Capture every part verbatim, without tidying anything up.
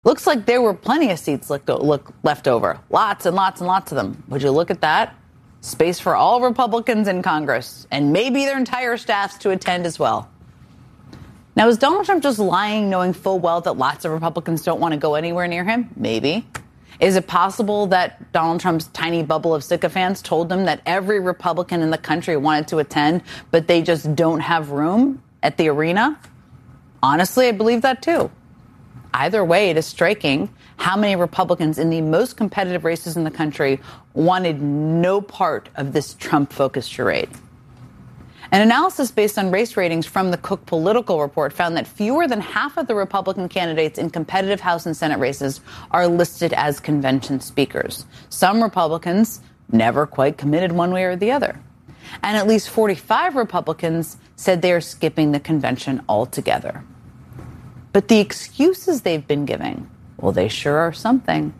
Looks like there were plenty of seats left over. Lots and lots and lots of them. Would you look at that? Space for all Republicans in Congress, and maybe their entire staffs to attend as well. Now, is Donald Trump just lying, knowing full well that lots of Republicans don't want to go anywhere near him? Maybe. Is it possible that Donald Trump's tiny bubble of sycophants told him that every Republican in the country wanted to attend, but they just don't have room at the arena? Honestly, I believe that, too. Either way, it is striking how many Republicans in the most competitive races in the country wanted no part of this Trump-focused charade. An analysis based on race ratings from the Cook Political Report found that fewer than half of the Republican candidates in competitive House and Senate races are listed as convention speakers. Some Republicans never quite committed one way or the other. And at least forty-five Republicans said they are skipping the convention altogether. But the excuses they've been giving, well, they sure are something.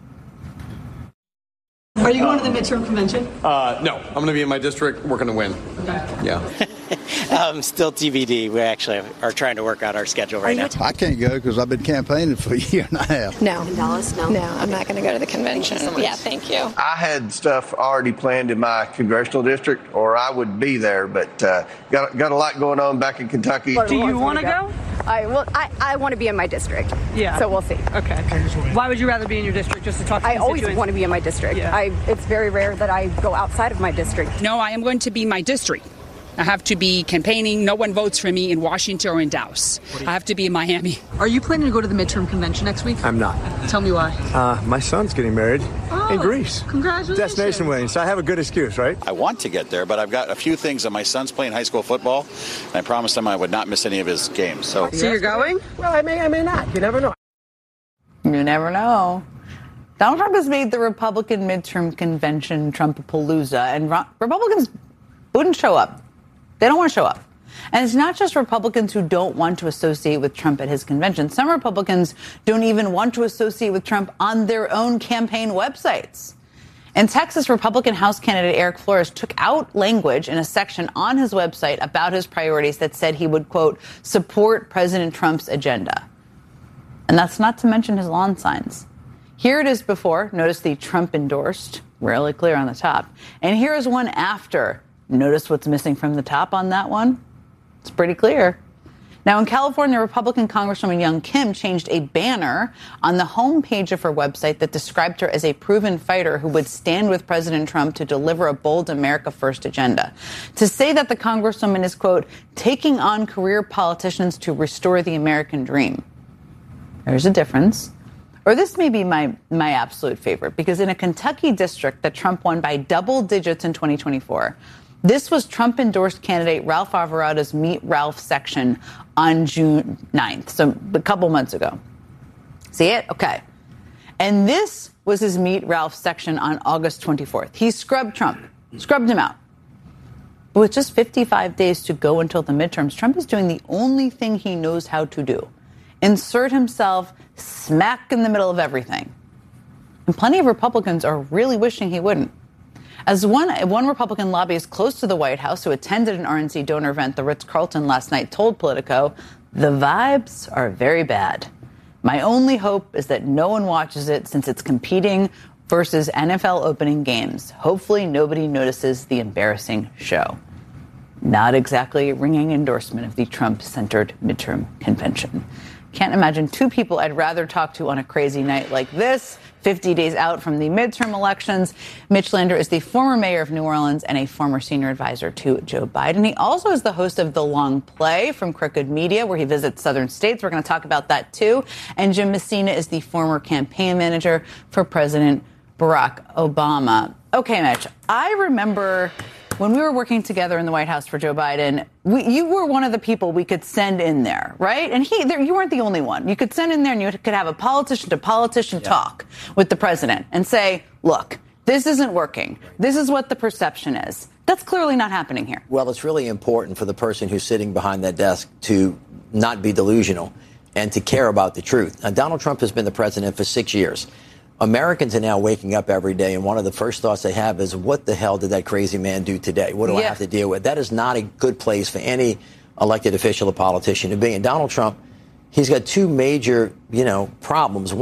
Are you going to the midterm convention? Uh, no, I'm going to be in my district working to win. Okay. Yeah. um, still T B D. We actually are trying to work out our schedule right now. I can't go because I've been campaigning for a year and a half. No. In Dallas? No. No, I'm not going to go to the convention. Thank you so much. Yeah, thank you. I had stuff already planned in my congressional district, or I would be there, but uh, got got a lot going on back in Kentucky. Do you want to go? I well, I, I want to be in my district. Yeah. So we'll see. Okay. Why would you rather be in your district just to talk to I always constituents? want to be in my district. Yeah. I it's very rare that I go outside of my district. No, I am going to be my district. I have to be campaigning. No one votes for me in Washington or in Dallas. I have to be in Miami. Are you planning to go to the midterm convention next week? I'm not. Tell me why. Uh, my son's getting married oh, in Greece. Congratulations. Destination wedding, so I have a good excuse, right? I want to get there, but I've got a few things. My son's playing high school football, and I promised him I would not miss any of his games. So, so you're going? Well, I may, I may not. You never know. You never know. Donald Trump has made the Republican midterm convention Trumpapalooza, and Ro- Republicans wouldn't show up. They don't want to show up. And it's not just Republicans who don't want to associate with Trump at his convention. Some Republicans don't even want to associate with Trump on their own campaign websites. In Texas, Republican House candidate Eric Flores took out language in a section on his website about his priorities that said he would, quote, support President Trump's agenda. And that's not to mention his lawn signs. Here it is before. Notice the Trump endorsed, rarely clear on the top. And here is one after. Notice what's missing from the top on that one? It's pretty clear. Now, in California, Republican Congresswoman Young Kim changed a banner on the homepage of her website that described her as a proven fighter who would stand with President Trump to deliver a bold America First agenda. To say that the Congresswoman is, quote, taking on career politicians to restore the American dream. There's a difference. Or this may be my, my absolute favorite, because in a Kentucky district that Trump won by double digits in twenty twenty-four, this was Trump-endorsed candidate Ralph Alvarado's Meet Ralph section on June ninth, so a couple months ago. See it? Okay. And this was his Meet Ralph section on August twenty-fourth. He scrubbed Trump, scrubbed him out. But with just fifty-five days to go until the midterms, Trump is doing the only thing he knows how to do. Insert himself smack in the middle of everything. And plenty of Republicans are really wishing he wouldn't. As one, one Republican lobbyist close to the White House who attended an R N C donor event at the Ritz-Carlton last night told Politico, the vibes are very bad. My only hope is that no one watches it since it's competing versus N F L opening games. Hopefully nobody notices the embarrassing show. Not exactly a ringing endorsement of the Trump-centered midterm convention. Can't imagine two people I'd rather talk to on a crazy night like this. fifty days out from the midterm elections. Mitch Lander is the former mayor of New Orleans and a former senior advisor to Joe Biden. He also is the host of The Long Play from Crooked Media, where he visits southern states. We're going to talk about that, too. And Jim Messina is the former campaign manager for President Barack Obama. Okay, Mitch, I remember when we were working together in the White House for Joe Biden, we, you were one of the people we could send in there, right? And he, there, you weren't the only one. You could send in there and you could have a politician to politician yeah. talk with the president and say, look, this isn't working. This is what the perception is. That's clearly not happening here. Well, it's really important for the person who's sitting behind that desk to not be delusional and to care about the truth. Now, Donald Trump has been the president for six years. Americans are now waking up every day, and one of the first thoughts they have is, what the hell did that crazy man do today? What do yeah. I have to deal with? That is not a good place for any elected official or politician to be. And Donald Trump he's got two major, you know, problems.